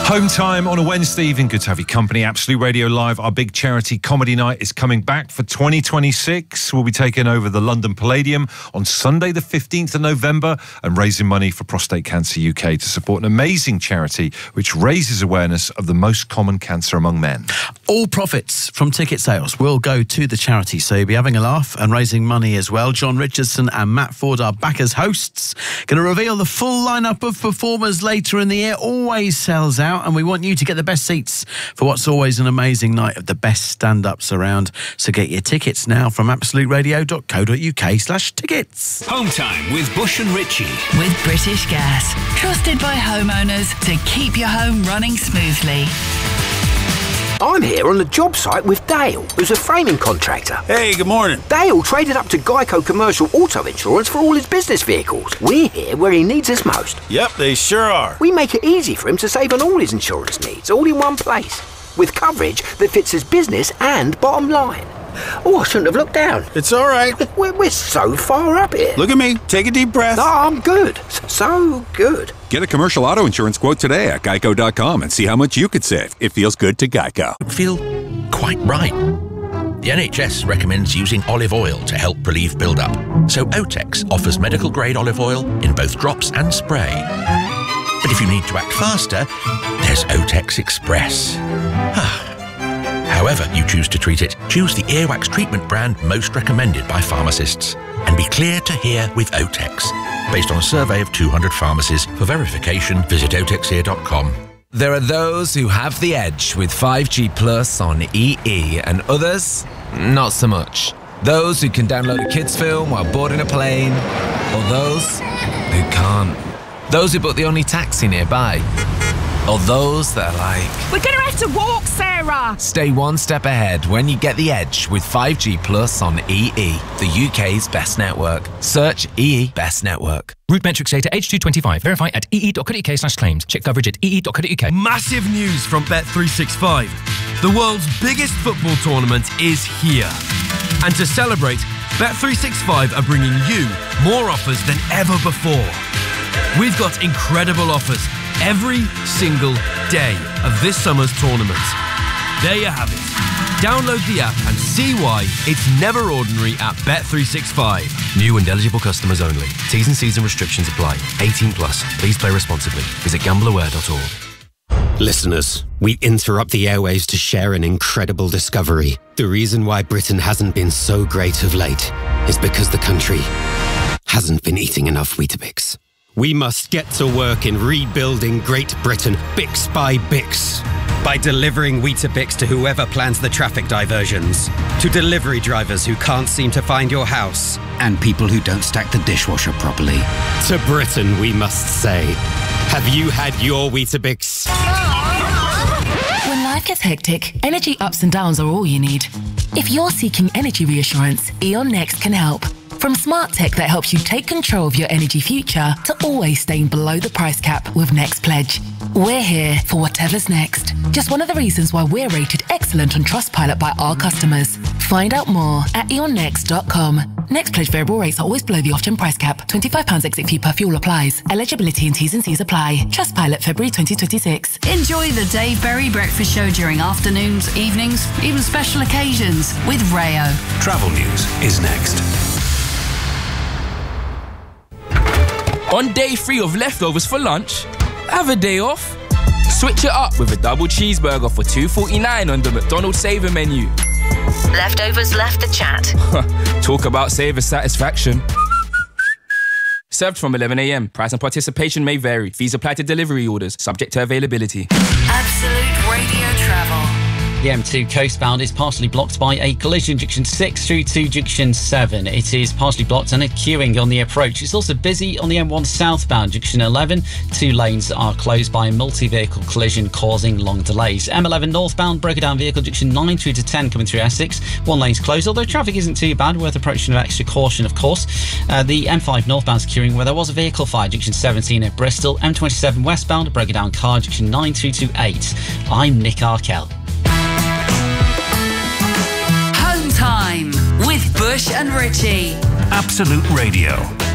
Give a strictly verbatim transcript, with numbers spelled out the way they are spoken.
Home time on a Wednesday evening. Good to have your company. Absolute Radio Live, our big charity comedy night, is coming back for twenty twenty-six. We'll be taking over the London Palladium on Sunday the fifteenth of November and raising money for Prostate Cancer U K to support an amazing charity which raises awareness of the most common cancer among men. All profits from ticket sales will go to the charity, so you'll be having a laugh and raising money as well. John Richardson and Matt Ford are back as hosts. Going to reveal the full lineup of performers later in the year. Always sells out, and we want you to get the best seats for what's always an amazing night of the best stand-ups around. So get your tickets now from absoluteradio.co.uk slash tickets. Home time with Bush and Richie. With British Gas. Trusted by homeowners to keep your home running smoothly. I'm here on the job site with Dale, who's a framing contractor. Hey, good morning. Dale traded up to Geico Commercial Auto Insurance for all his business vehicles. We're here where he needs us most. Yep, they sure are. We make it easy for him to save on all his insurance needs, all in one place, with coverage that fits his business and bottom line. Oh, I shouldn't have looked down. It's all right. We're, we're so far up here. Look at me. Take a deep breath. No, I'm good. So good. Get a commercial auto insurance quote today at geico dot com and see how much you could save. It feels good to Geico. Feel quite right. The N H S recommends using olive oil to help relieve build-up. So Otex offers medical-grade olive oil in both drops and spray. But if you need to act faster, there's Otex Express. However you choose to treat it, choose the earwax treatment brand most recommended by pharmacists. And be clear to hear with Otex. Based on a survey of two hundred pharmacies. For verification, visit otex ear dot com. There are those who have the edge with five G Plus on E E, and others, not so much. Those who can download a kids' film while boarding a plane, or those who can't. Those who book the only taxi nearby. Or those that are like, we're gonna have to walk, Sarah! Stay one step ahead when you get the edge with five G Plus on E E, the U K's best network. Search E E Best Network. Route metrics data H two twenty-five. Verify at e e dot co dot uk slash claims. Check coverage at e e dot co dot uk. Massive news from Bet three sixty-five. The world's biggest football tournament is here. And to celebrate, Bet three sixty-five are bringing you more offers than ever before. We've got incredible offers every single day of this summer's tournament. There you have it. Download the app and see why it's never ordinary at Bet three sixty-five. New and eligible customers only. T's and C's and restrictions apply. eighteen plus. Please play responsibly. Visit gamble aware dot org. Listeners, we interrupt the airwaves to share an incredible discovery. The reason why Britain hasn't been so great of late is because the country hasn't been eating enough Weetabix. We must get to work in rebuilding Great Britain, Bix by Bix. By delivering Weetabix to whoever plans the traffic diversions, to delivery drivers who can't seem to find your house, and people who don't stack the dishwasher properly. To Britain, we must say, have you had your Weetabix? When life gets hectic, energy ups and downs are all you need. If you're seeking energy reassurance, E.ON Next can help. From smart tech that helps you take control of your energy future to always staying below the price cap with Next Pledge. We're here for whatever's next. Just one of the reasons why we're rated excellent on Trustpilot by our customers. Find out more at e on next dot com. Next Pledge variable rates are always below the off-gen price cap. twenty-five pounds exit fee per fuel applies. Eligibility and T's and C's apply. Trustpilot February twenty twenty-six. Enjoy the Dave Berry Breakfast Show during afternoons, evenings, even special occasions with Rayo. Travel news is next. On day three of leftovers for lunch, have a day off. Switch it up with a double cheeseburger for two forty-nine on the McDonald's Saver menu. Leftovers left the chat. Talk about Saver satisfaction. Served from eleven a m. Price and participation may vary. Fees apply to delivery orders, subject to availability. Absolute Radio Travel. The M two coastbound is partially blocked by a collision junction six through to junction seven. It is partially blocked and a queuing on the approach. It's also busy on the M one southbound junction eleven. Two lanes are closed by a multi-vehicle collision causing long delays. M eleven northbound broken down vehicle junction nine through to ten coming through Essex. One lane's closed, although traffic isn't too bad, worth approaching with extra caution of course. Uh, the M five northbound's queuing where there was a vehicle fire junction seventeen at Bristol. M twenty-seven westbound broken down car junction nine through to eight. I'm Nick Arkell. Time with Bush and Richie. Absolute Radio.